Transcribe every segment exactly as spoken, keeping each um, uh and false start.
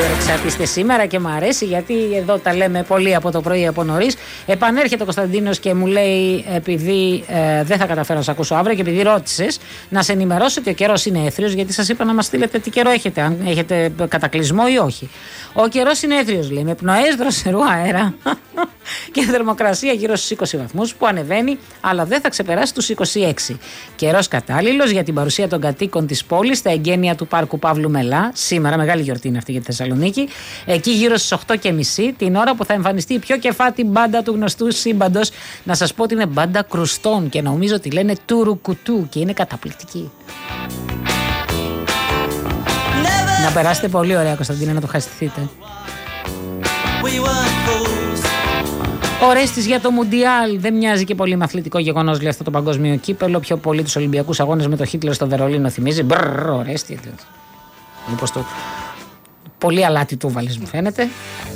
εξαρτήστε σήμερα και μου αρέσει γιατί εδώ τα λέμε πολύ από το πρωί από νωρίς. Επανέρχεται ο Κωνσταντίνος και μου λέει, επειδή ε, δεν θα καταφέρω να σε ακούσω αύριο και επειδή ρώτησες, να σε ενημερώσω ότι ο καιρός είναι έθριος, γιατί σας είπα να μας στείλετε τι καιρό έχετε, αν έχετε κατακλυσμό ή όχι. Ο καιρός είναι έθριος, λέει, με πνοές δροσερού αέρα και θερμοκρασία γύρω στους είκοσι βαθμούς που ανεβαίνει, αλλά δεν θα ξεπεράσει τους είκοσι έξι. Καιρός κατάλληλος για την παρουσία των κατοίκων της πόλης στα εγγένεια του πάρκου Παύλου Μελά. Σήμερα μεγάλη γιορτή είναι αυτή για τη Θεσσαλονίκη. Εκεί γύρω στις οκτώ και μισή, την ώρα που θα εμφανιστεί η πιο κεφάτη μπάντα του γνωστού σύμπαντος. Να σας πω ότι είναι μπάντα κρουστών και νομίζω ότι λένε Τουρουκουτού και είναι καταπληκτική. Να περάσετε πολύ ωραία, Κωνσταντίνα, να το χαριστηθείτε. Ο Ρέστης για το Μουντιάλ δεν μοιάζει και πολύ με αθλητικό γεγονός, λέει, αυτό το παγκόσμιο κύπελο. Πιο πολύ τους Ολυμπιακούς αγώνες με το Χίτλερ στο Βερολίνο θυμίζει. Μπρρρ, ο Ρέστη. Μήπως το. Πολύ αλάτι του βάλεις, μου φαίνεται.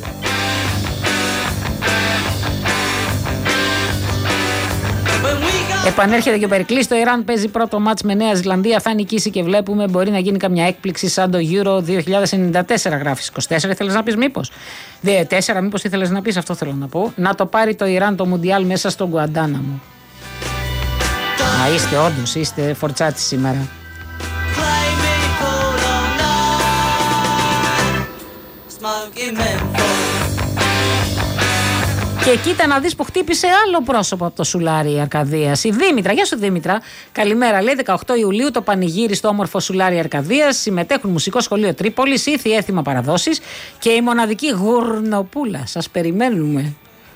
Επανέρχεται και ο Περικλής. Το Ιράν παίζει πρώτο μάτς με Νέα Ζηλανδία. Θα νικήσει και βλέπουμε. Μπορεί να γίνει καμιά έκπληξη σαν το Euro δύο χιλιάδες ενενήντα τέσσερα. Γράφεις είκοσι τέσσερα, ήθελες να πεις μήπως. τέσσερα, μήπως ήθελες να πεις, αυτό θέλω να πω. Να το πάρει το Ιράν το Μουντιάλ μέσα στον Γκουαντάναμο. Α, είστε όντως, είστε φορτσάτσι σήμερα. Και κοίτα να δεις που χτύπησε άλλο πρόσωπο από το σουλάρι Αρκαδίας. Η Δήμητρα, γεια σου Δήμητρα. Καλημέρα, λέει, δεκαοκτώ Ιουλίου το πανηγύρι στο όμορφο σουλάρι Αρκαδίας. Συμμετέχουν Μουσικό Σχολείο Τρίπολης, ήθη έθιμα παραδόσεις και η μοναδική Γουρνοπούλα. Σας περιμένουμε.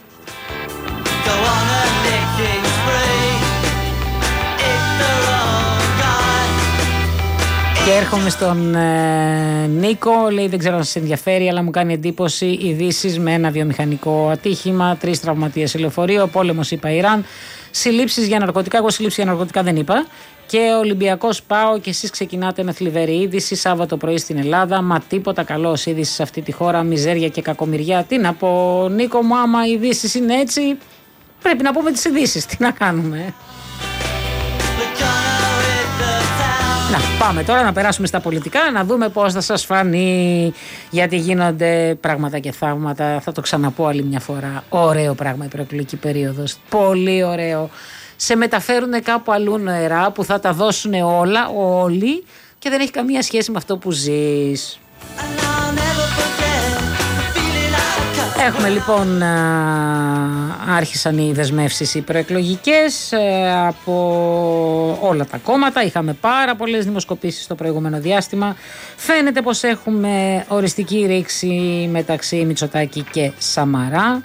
Και έρχομαι στον ε, Νίκο, λέει, δεν ξέρω αν σας ενδιαφέρει, αλλά μου κάνει εντύπωση ειδήσεις με ένα βιομηχανικό ατύχημα, τρεις τραυματίες σε λεωφορείο, πόλεμος είπα Ιράν, συλλήψεις για ναρκωτικά, εγώ συλλήψεις για ναρκωτικά δεν είπα, και Ολυμπιακός ΠΑΟ και εσείς ξεκινάτε με θλιβερή είδηση, Σάββατο πρωί στην Ελλάδα, μα τίποτα καλό ως είδηση σε αυτή τη χώρα, μιζέρια και κακομοιριά. Τι να πω Νίκο μου, άμα οι ειδήσεις είναι έτσι, πρέπει να πούμε τις ειδήσεις, τι να κάνουμε. Να πάμε τώρα να περάσουμε στα πολιτικά, να δούμε πώς θα σας φανεί, γιατί γίνονται πράγματα και θαύματα, θα το ξαναπώ άλλη μια φορά, ωραίο πράγμα η προεκλογική περίοδος, πολύ ωραίο, σε μεταφέρουν κάπου αλλού νοερά που θα τα δώσουν όλα, όλοι και δεν έχει καμία σχέση με αυτό που ζεις. Έχουμε λοιπόν, άρχισαν οι δεσμεύσεις οι προεκλογικές από όλα τα κόμματα. Είχαμε πάρα πολλές δημοσκοπήσεις στο προηγούμενο διάστημα. Φαίνεται πως έχουμε οριστική ρήξη μεταξύ Μητσοτάκη και Σαμαρά.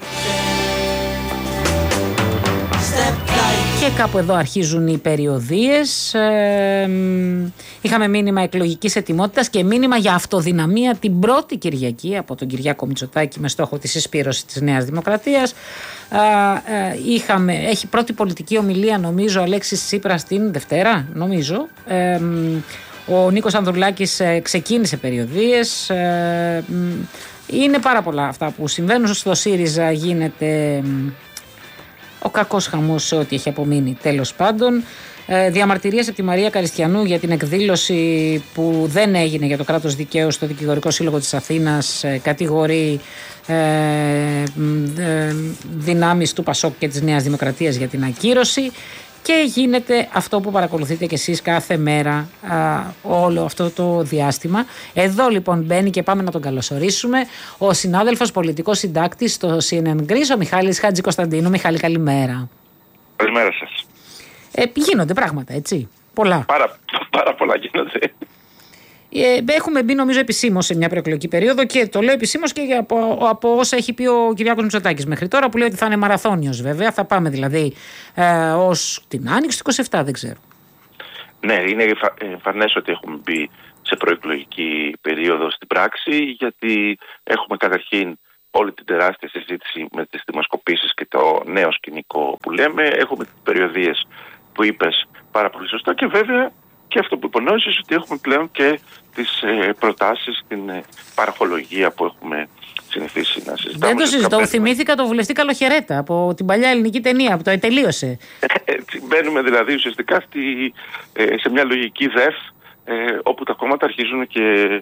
Και κάπου εδώ αρχίζουν οι περιοδίες. Ε, είχαμε μήνυμα εκλογικής ετοιμότητας και μήνυμα για αυτοδυναμία την πρώτη Κυριακή από τον Κυριάκο Μητσοτάκη με στόχο τη συσπήρωση της Νέας Δημοκρατίας. Ε, ε, είχαμε, έχει πρώτη πολιτική ομιλία νομίζω Αλέξης Τσίπρας την Δευτέρα, νομίζω. Ε, ο Νίκος Ανδρουλάκης ε, ξεκίνησε περιοδίες. Ε, είναι πάρα πολλά αυτά που συμβαίνουν στο ΣΥΡΙΖΑ, γίνεται... Ο κακός χαμός σε ό,τι έχει απομείνει, τέλος πάντων. Ε, διαμαρτυρίες από τη Μαρία Καριστιανού για την εκδήλωση που δεν έγινε για το κράτος δικαίου στο Δικηγορικό Σύλλογο της Αθήνας. Ε, κατηγορεί ε, ε, δυνάμεις του Πασόκ και της Νέας Δημοκρατίας για την ακύρωση. Και γίνεται αυτό που παρακολουθείτε κι εσείς κάθε μέρα α, όλο αυτό το διάστημα. Εδώ λοιπόν μπαίνει και πάμε να τον καλωσορίσουμε ο συνάδελφος πολιτικός συντάκτης στο σι εν εν Greece, ο Μιχάλης Χατζικοσταντίνου. Μιχάλη, καλημέρα. Καλημέρα σας. Ε, γίνονται πράγματα, έτσι. Πολλά. Πάρα, πάρα πολλά γίνονται. Ε, έχουμε μπει νομίζω επισήμως σε μια προεκλογική περίοδο και το λέω επισήμως και από, από όσα έχει πει ο Κυριάκος Μητσοτάκης μέχρι τώρα, που λέει ότι θα είναι μαραθώνιος βέβαια. Θα πάμε δηλαδή ε, ως την Άνοιξη του είκοσι επτά, δεν ξέρω. Ναι, είναι εμφανές ότι έχουμε μπει σε προεκλογική περίοδο στην πράξη, γιατί έχουμε καταρχήν όλη την τεράστια συζήτηση με τις δημοσκοπήσεις και το νέο σκηνικό που λέμε. Έχουμε τις περιοδίες που είπες πάρα πολύ σωστά και βέβαια και αυτό που υπονόησες, ότι έχουμε πλέον και τις ε, προτάσεις, την ε, παραχολογία που έχουμε συνηθίσει να συζητάμε. Δεν το συζητώ. Θυμήθηκα το βουλευτή Καλοχαιρέτα από την παλιά ελληνική ταινία που το ετελείωσε. Έτσι, μπαίνουμε δηλαδή ουσιαστικά στη, ε, σε μια λογική ΔΕΦ, ε, όπου τα κόμματα αρχίζουν και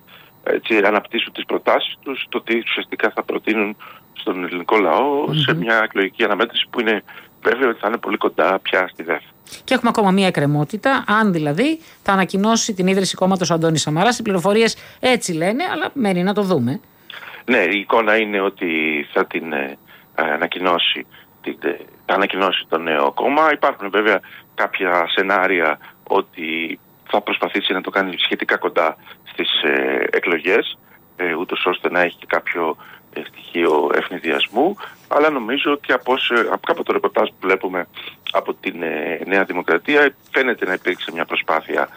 έτσι, αναπτύσσουν τις προτάσεις τους, το τι ουσιαστικά θα προτείνουν στον ελληνικό λαό mm-hmm. σε μια εκλογική αναμέτρηση που είναι βέβαιο ότι θα είναι πολύ κοντά πια στη ΔΕΘ. Και έχουμε ακόμα μία εκκρεμότητα, αν δηλαδή θα ανακοινώσει την ίδρυση κόμματος ο Αντώνης Σαμαράς. Οι πληροφορίες έτσι λένε, αλλά μένει να το δούμε. Ναι, η εικόνα είναι ότι θα την ε, ανακοινώσει, την, ε, θα ανακοινώσει το νέο κόμμα. Υπάρχουν βέβαια κάποια σενάρια ότι θα προσπαθήσει να το κάνει σχετικά κοντά στις ε, εκλογές, ε, ούτως ώστε να έχει κάποιο ε, στοιχείο ευνηδιασμού, αλλά νομίζω και από, από το ρεπορτάζ που βλέπουμε από την ε, Νέα Δημοκρατία φαίνεται να υπήρξε μια προσπάθεια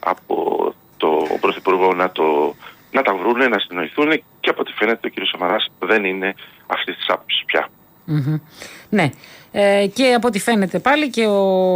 από το Πρωθυπουργό να, το, να τα βρούνε, να συνοηθούν, και από ό,τι φαίνεται ο κ. Σαμαράς δεν είναι αυτή της άποψης πια. Mm-hmm. Ναι. Ε, και από ό,τι φαίνεται πάλι και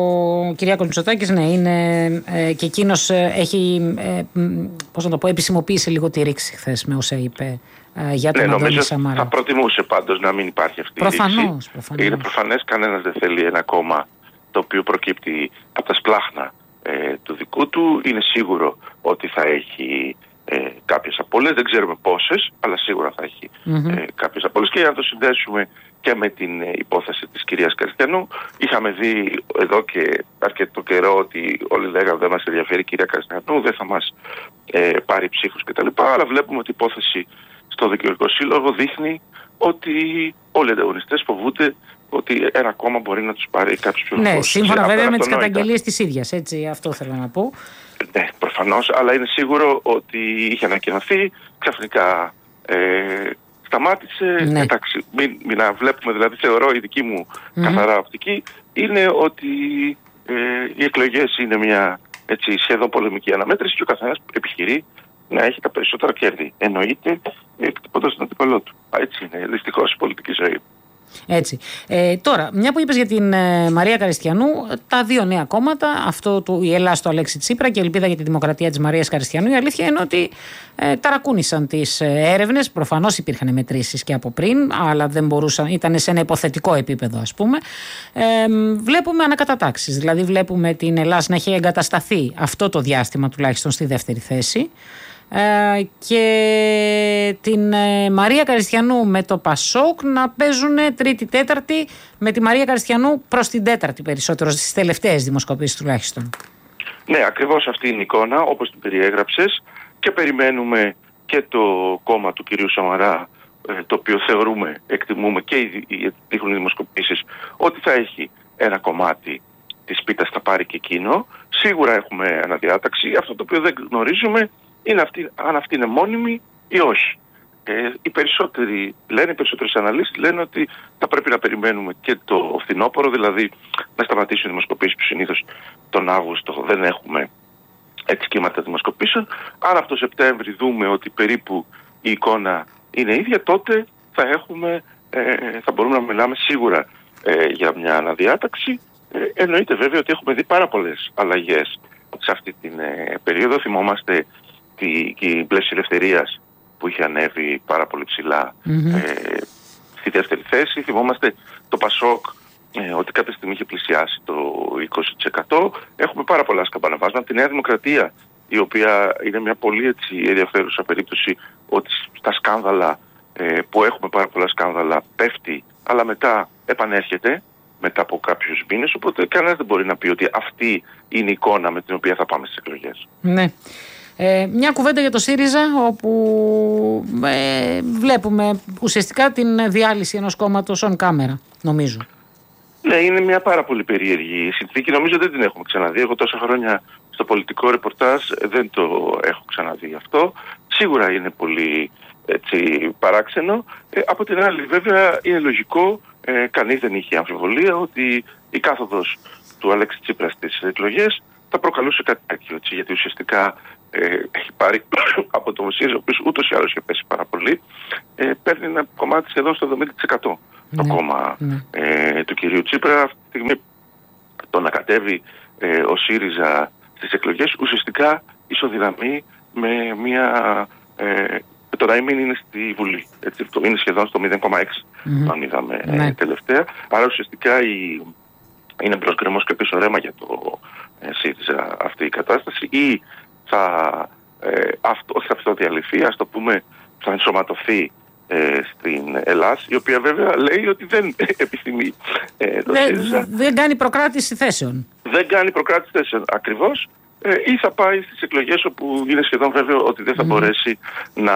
ο Κυριάκος Μητσοτάκης, ναι, είναι ε, και εκείνος ε, έχει, ε, πώς να το πω, επισημοποίησε λίγο τη ρήξη χθες με όσα είπε ε, για τον ναι, Αντώνη Σαμαρά. Θα προτιμούσε πάντως να μην υπάρχει αυτή προφανώς, η ρήξη. Προφανώς. Είναι προφανές, κανένας δεν θέλει ένα κόμμα το οποίο προκύπτει από τα σπλάχνα ε, του δικού του. Είναι σίγουρο ότι θα έχει ε, κάποιες απώλειες, δεν ξέρουμε πόσες, αλλά σίγουρα θα έχει mm-hmm. ε, κάποιες απώλειες. Και για να το συνδέσουμε και με την ε, υπόθεση της κυρίας Καριστιανού, είχαμε δει εδώ και αρκετό καιρό ότι όλοι λέγανε δεν μας ενδιαφέρει η κυρία Καριστιανού, δεν θα μας ε, πάρει ψήφους κτλ. Αλλά βλέπουμε ότι η υπόθεση στο Δικαιωτικό Σύλλογο δείχνει ότι όλοι οι ανταγωνιστές φοβούνται ότι ένα κόμμα μπορεί να τους πάρει κάποιους ψηφοφόρους. Ναι, σύμφωνα βέβαια με τις καταγγελίες της ίδιας, έτσι, αυτό θέλω να πω. Ναι, προφανώς, αλλά είναι σίγουρο ότι είχε ανακοινωθεί, ξαφνικά ε, σταμάτησε. Ναι. Εντάξει, μην, μην να βλέπουμε, δηλαδή θεωρώ η δική μου mm-hmm. καθαρά οπτική είναι ότι ε, οι εκλογές είναι μια έτσι, σχεδόν πολεμική αναμέτρηση και ο καθένας επιχειρεί να έχει τα περισσότερα κέρδη. Εννοείται εκτυπώντας τον αντίπαλό του. Έτσι είναι δυστυχώς η πολιτική ζωή. Έτσι. Ε, τώρα, μια που είπες για την ε, Μαρία Καριστιανού, τα δύο νέα κόμματα, αυτό του η Ελλάδα του Αλέξη Τσίπρα και η Ελπίδα για τη Δημοκρατία της Μαρίας Καριστιανού, η αλήθεια είναι ότι ε, ταρακούνησαν τις ε, έρευνες. Προφανώς υπήρχαν μετρήσεις και από πριν, αλλά δεν μπορούσαν, ήταν σε ένα υποθετικό επίπεδο, ας πούμε. Ε, βλέπουμε ανακατατάξεις. Δηλαδή, βλέπουμε την Ελλάδα να έχει εγκατασταθεί αυτό το διάστημα τουλάχιστον στη δεύτερη θέση. Ε, και την ε, Μαρία Καριστιανού με το Πασόκ να παίζουν τρίτη-τέταρτη, με τη Μαρία Καριστιανού προς την τέταρτη περισσότερο, στις τελευταίες δημοσκοπήσεις τουλάχιστον. Ναι, ακριβώς αυτή είναι η εικόνα όπως την περιέγραψες, και περιμένουμε και το κόμμα του κυρίου Σαμαρά, το οποίο θεωρούμε, εκτιμούμε και δείχνουν οι δημοσκοπήσεις ότι θα έχει ένα κομμάτι της πίτας, θα πάρει και εκείνο. Σίγουρα έχουμε αναδιάταξη. Αυτό το οποίο δεν γνωρίζουμε είναι αυτή, αν αυτή είναι μόνιμη ή όχι. Ε, οι περισσότεροι λένε, οι περισσότερες αναλύσεις λένε ότι θα πρέπει να περιμένουμε και το φθινόπωρο, δηλαδή να σταματήσουν οι δημοσκοπήσεις που συνήθως τον Αύγουστο δεν έχουμε έτσι κύματα δημοσκοπήσεων. Αν από το Σεπτέμβρη δούμε ότι περίπου η εικόνα είναι ίδια, τότε θα, έχουμε, ε, θα μπορούμε να μιλάμε σίγουρα ε, για μια αναδιάταξη. Ε, εννοείται βέβαια ότι έχουμε δει πάρα πολλές αλλαγές σε αυτή την ε, περίοδο. Θυμόμαστε τη, την πλαίσιο ελευθερίας που είχε ανέβει πάρα πολύ ψηλά mm-hmm. ε, στη δεύτερη θέση. Θυμόμαστε το Πασόκ ε, ότι κάποια στιγμή είχε πλησιάσει το είκοσι τοις εκατό. Έχουμε πάρα πολλά σκαμπανεβάσματα. Τη Νέα Δημοκρατία, η οποία είναι μια πολύ έτσι, ενδιαφέρουσα περίπτωση, ότι στα σκάνδαλα ε, που έχουμε πάρα πολλά σκάνδαλα πέφτει, αλλά μετά επανέρχεται μετά από κάποιους μήνες, οπότε κανένας δεν μπορεί να πει ότι αυτή είναι η εικόνα με την οποία θα πάμε στις εκλογές. Ναι. Ε, μια κουβέντα για το ΣΥΡΙΖΑ, όπου ε, βλέπουμε ουσιαστικά την διάλυση ενός κόμματος on camera, νομίζω. Ναι, είναι μια πάρα πολύ περίεργη συνθήκη. Νομίζω δεν την έχουμε ξαναδεί. Εγώ τόσα χρόνια στο πολιτικό ρεπορτάζ δεν το έχω ξαναδεί αυτό. Σίγουρα είναι πολύ έτσι, παράξενο. Ε, από την άλλη βέβαια είναι λογικό, ε, κανείς δεν είχε αμφιβολία ότι η κάθοδος του Αλέξη Τσίπρα στις εκλογές θα προκαλούσε κάτι τέτοιο. Έτσι, γιατί ουσιαστικά ε, έχει πάρει από το ΣΥΡΙΖΑ, ο οποίος ούτως ή άλλως είχε πέσει πάρα πολύ, ε, παίρνει ένα κομμάτι σχεδόν στο εβδομήντα τοις εκατό το ναι, κόμμα ναι. Ε, του κυρίου Τσίπρα. Αυτή τη στιγμή το να κατέβει ε, ο ΣΥΡΙΖΑ στις εκλογές ουσιαστικά ισοδυναμεί με μια... Ε, το να μην είναι στη Βουλή. Έτσι, το είναι σχεδόν στο μηδέν κόμμα έξι mm-hmm. αν είδαμε ναι. ε, τελευταία. Άρα ουσιαστικά η, είναι μπρος γκρεμός και πίσω ρέμα για το ε, ΣΥΡΙΖΑ αυτή η κατάσταση, ή θα ε, αυτό, όχι αυτό διαλυθεί, ας το πούμε θα ενσωματωθεί ε, στην Ελλάς, η οποία βέβαια λέει ότι δεν επιθυμεί ε, το ΣΥΡΙΖΑ. Δεν κάνει προκράτηση θέσεων. Δεν κάνει προκράτηση θέσεων ακριβώς, ε, ή θα πάει στις εκλογές όπου είναι σχεδόν βέβαιο ότι δεν θα mm. μπορέσει να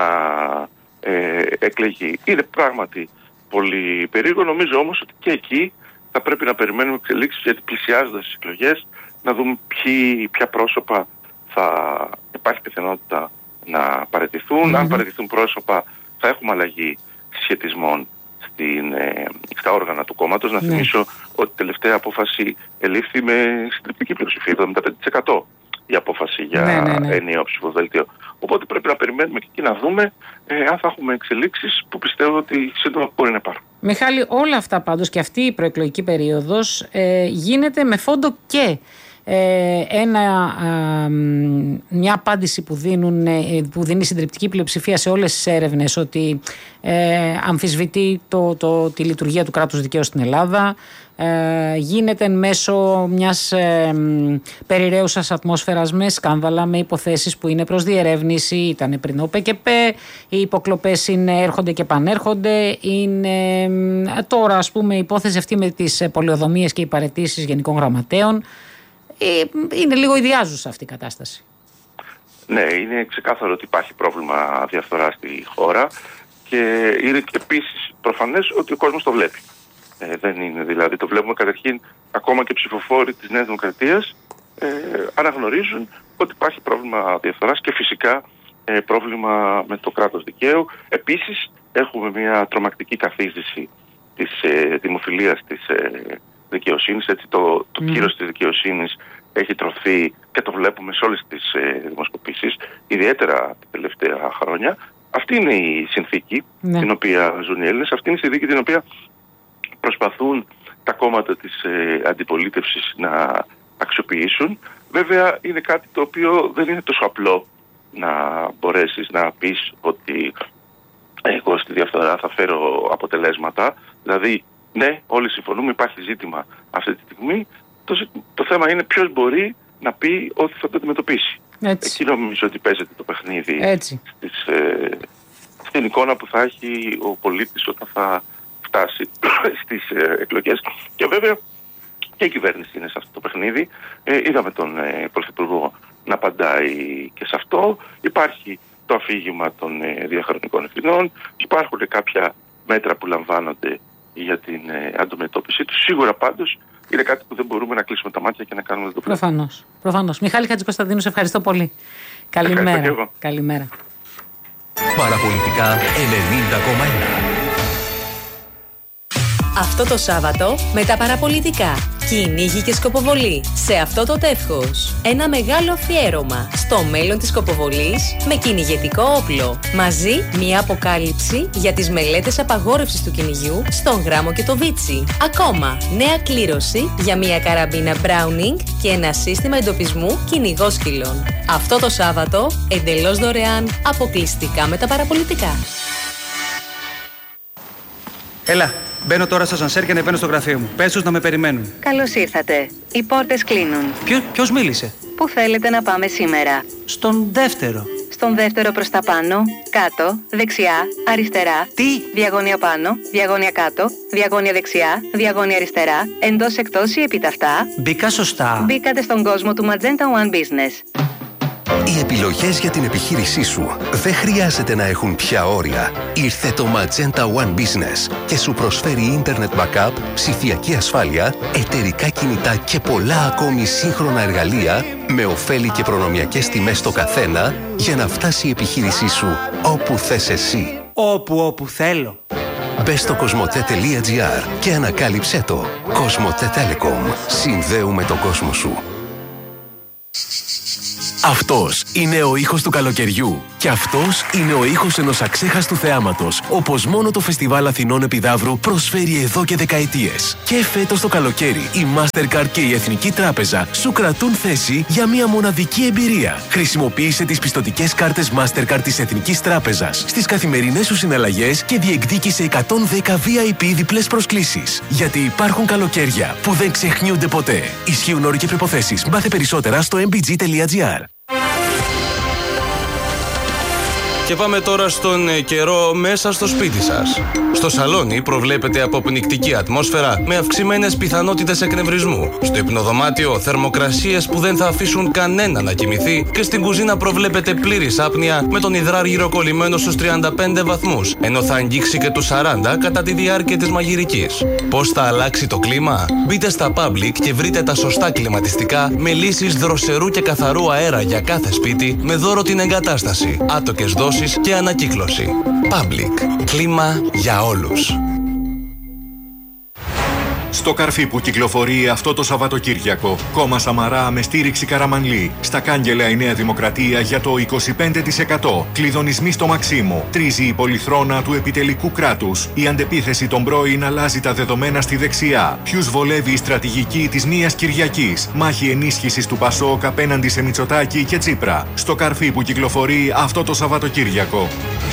ε, εκλεγεί. Είναι πράγματι πολύ περίεργο, νομίζω όμως ότι και εκεί θα πρέπει να περιμένουμε εξελίξεις, γιατί πλησιάζοντας τις εκλογές να δούμε ποιοι, ποια πρόσωπα θα υπάρχει πιθανότητα να παραιτηθούν. Mm-hmm. Αν παραιτηθούν πρόσωπα θα έχουμε αλλαγή σχετισμών στην, ε, στα όργανα του κόμματος. Να mm-hmm. θυμίσω ότι η τελευταία απόφαση ελήφθη με συντριπτική πλειοψηφία, εβδομήντα πέντε τοις εκατό η απόφαση για ναι, ναι, ναι. ενιαίο ψηφοδέλτιο. Οπότε πρέπει να περιμένουμε και εκεί να δούμε ε, αν θα έχουμε εξελίξεις που πιστεύω ότι σύντομα μπορεί να υπάρχουν. Μιχάλη, όλα αυτά πάντως και αυτή η προεκλογική περίοδος ε, γίνεται με φόντο και ε, ένα, ε, μια απάντηση που, δίνουν, ε, που δίνει συντριπτική πλειοψηφία σε όλες τις έρευνες ότι ε, αμφισβητεί το, το, τη λειτουργία του κράτους δικαίου στην Ελλάδα. Ε, γίνεται μέσω μιας ε, περιραίουσας ατμόσφαιρας με σκάνδαλα, με υποθέσεις που είναι προς διερεύνηση. Ήταν πριν ο ΠΚΠ, οι υποκλοπές είναι, έρχονται και πανέρχονται. Είναι ε, τώρα ας πούμε η υπόθεση αυτή με τις πολεοδομίες και οι παραιτήσεις γενικών γραμματέων. Ε, είναι λίγο ιδιάζουσα αυτή η κατάσταση. Ναι, είναι ξεκάθαρο ότι υπάρχει πρόβλημα διαφθοράς στη χώρα και είναι επίσης προφανές ότι ο κόσμος το βλέπει. Ε, δεν είναι δηλαδή, το βλέπουμε καταρχήν ακόμα και ψηφοφόροι της Νέας Δημοκρατίας ε, αναγνωρίζουν ότι υπάρχει πρόβλημα διαφθοράς και φυσικά ε, πρόβλημα με το κράτος δικαίου. Επίσης έχουμε μια τρομακτική καθίζηση της ε, δημοφιλίας της ε, δικαιοσύνης, έτσι το, το mm. κύρος της δικαιοσύνης έχει τρωθεί και το βλέπουμε σε όλες τις ε, δημοσκοπήσεις, ιδιαίτερα τα τελευταία χρόνια. Αυτή είναι η συνθήκη mm. την οποία ζουν οι Έλληνες, αυτή είναι η συνθήκη την οποία προσπαθούν τα κόμματα της ε, αντιπολίτευσης να αξιοποιήσουν. Βέβαια είναι κάτι το οποίο δεν είναι τόσο απλό να μπορέσεις να πεις ότι εγώ στη διαφθορά θα φέρω αποτελέσματα. Δηλαδή, ναι, όλοι συμφωνούμε, υπάρχει ζήτημα αυτή τη στιγμή. Το, το θέμα είναι ποιος μπορεί να πει ότι θα το αντιμετωπίσει. Έτσι. Εκεί νομίζω ότι παίζεται το παιχνίδι στις, ε, στην εικόνα που θα έχει ο πολίτης όταν θα φτάσει στις ε, εκλογές. Και βέβαια και η κυβέρνηση είναι σε αυτό το παιχνίδι. Ε, είδαμε τον ε, Πρωθυπουργό να απαντάει και σε αυτό. Υπάρχει το αφήγημα των ε, διαχρονικών ευθυνών. Υπάρχουν κάποια μέτρα που λαμβάνονται για την ε, αντιμετώπιση του. Σίγουρα πάντως είναι κάτι που δεν μπορούμε να κλείσουμε τα μάτια και να κάνουμε το πλέον. Προφανώς. Προφανώς. Μιχάλη Χατζικοσταντίνου, σε ευχαριστώ πολύ. Καλημέρα. Καλημέρα. Παραπολιτικά ενενήντα κόμμα ένα. Αυτό το Σάββατο με τα παραπολιτικά. Κυνήγι και σκοποβολή σε αυτό το τεύχος. Ένα μεγάλο αφιέρωμα στο μέλλον της σκοποβολής με κυνηγετικό όπλο. Μαζί μια αποκάλυψη για τις μελέτες απαγόρευσης του κυνηγιού στον Γράμμο και το Βίτσι. Ακόμα νέα κλήρωση για μια καραμπίνα Browning και ένα σύστημα εντοπισμού κυνηγόσκυλων. Αυτό το Σάββατο εντελώς δωρεάν, αποκλειστικά με τα παραπολιτικά. Έλα. Μπαίνω τώρα στο ασανσέρ και ανεβαίνω στο γραφείο μου. Πες τους να με περιμένουν. Καλώς ήρθατε. Οι πόρτες κλείνουν. Ποιο, ποιος μίλησε? Πού θέλετε να πάμε σήμερα? Στον δεύτερο. Στον δεύτερο προς τα πάνω, κάτω, δεξιά, αριστερά. Τι? Διαγώνια πάνω, διαγώνια κάτω, διαγώνια δεξιά, διαγώνια αριστερά, εντός εκτός ή επιταυτά. Μπήκα σωστά. Μπήκατε στον κόσμο του Magenta One Business. Οι επιλογές για την επιχείρησή σου δεν χρειάζεται να έχουν πια όρια. Ήρθε το Magenta One Business και σου προσφέρει Internet Backup, ψηφιακή ασφάλεια, εταιρικά κινητά και πολλά ακόμη σύγχρονα εργαλεία με ωφέλη και προνομιακές τιμές στο καθένα για να φτάσει η επιχείρησή σου όπου θες εσύ. Όπου όπου θέλω. Μπες στο κοσμοτέ τελεία τζι άρ και ανακάλυψέ το. Κοσμοτέ Telecom. Συνδέουμε τον κόσμο σου. Αυτός είναι ο ήχος του καλοκαιριού. Και αυτός είναι ο ήχος ενός αξέχαστου θεάματος, όπως μόνο το Φεστιβάλ Αθηνών Επιδαύρου προσφέρει εδώ και δεκαετίες. Και φέτος το καλοκαίρι, η Mastercard και η Εθνική Τράπεζα σου κρατούν θέση για μια μοναδική εμπειρία. Χρησιμοποίησε τις πιστωτικές κάρτες Mastercard της Εθνικής Τράπεζας στις καθημερινές σου συναλλαγές και διεκδίκησε εκατόν δέκα βι άι πι διπλές προσκλήσεις. Γιατί υπάρχουν καλοκαίρια που δεν ξεχνιούνται ποτέ. Ισχύουν όροι και προϋποθέσεις. Μάθε περισσότερα στο εμ μπι τζι τελεία τζι άρ. Και πάμε τώρα στον ε, καιρό μέσα στο σπίτι σας. Στο σαλόνι προβλέπεται αποπνικτική ατμόσφαιρα με αυξημένες πιθανότητες εκνευρισμού. Στο υπνοδωμάτιο θερμοκρασίες που δεν θα αφήσουν κανένα να κοιμηθεί και στην κουζίνα προβλέπεται πλήρης άπνοια με τον υδράργυρο κολλημένο στους τριάντα πέντε βαθμούς, ενώ θα αγγίξει και τους σαράντα κατά τη διάρκεια της μαγειρικής. Πώς θα αλλάξει το κλίμα? Μπείτε στα Public και βρείτε τα σωστά κλιματιστικά με λύσεις δροσερού και καθαρού αέρα για κάθε σπίτι με δώρο την εγκατάσταση, άτοκες δόσεις και ανακύκλωση. Public. Κλίμα για όλους. Στο καρφί που κυκλοφορεί αυτό το Σαββατοκύριακο, κόμμα Σαμαρά με στήριξη Καραμανλή. Στα κάγκελα η Νέα Δημοκρατία για το είκοσι πέντε τοις εκατό. Κλειδονισμοί στο Μαξίμου. Τρίζει η πολυθρόνα του επιτελικού κράτους. Η αντεπίθεση των πρώην αλλάζει τα δεδομένα στη δεξιά. Ποιους βολεύει η στρατηγική της Νέας Κυριακής. Μάχη ενίσχυσης του Πασόκ απέναντι σε Μητσοτάκη και Τσίπρα. Στο καρφί που κυκλοφορεί αυτό το Σαββατοκύριακο.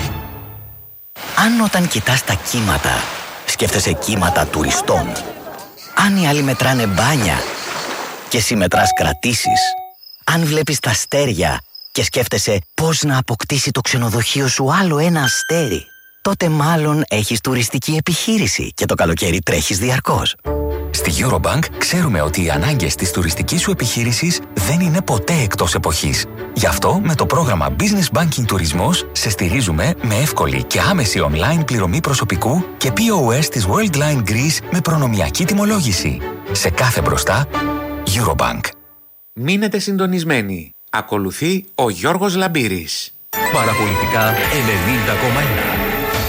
Αν όταν κοιτάς τα κύματα, σκέφτεσαι κύματα τουριστών. Αν οι άλλοι μετράνε μπάνια και εσύ μετράς κρατήσεις. Αν βλέπεις τα αστέρια και σκέφτεσαι πώς να αποκτήσει το ξενοδοχείο σου άλλο ένα αστέρι, τότε μάλλον έχεις τουριστική επιχείρηση και το καλοκαίρι τρέχεις διαρκώς. Στη Eurobank ξέρουμε ότι οι ανάγκες της τουριστικής σου επιχείρησης δεν είναι ποτέ εκτός εποχής. Γι' αυτό με το πρόγραμμα Business Banking Τουρισμός σε στηρίζουμε με εύκολη και άμεση online πληρωμή προσωπικού και πι ο ες της Worldline Greece με προνομιακή τιμολόγηση. Σε κάθε μπροστά, Eurobank. Μείνετε συντονισμένοι. Ακολουθεί ο Γιώργος Λαμπύρης. Παραπολιτικά ενενήντα κόμμα ένα.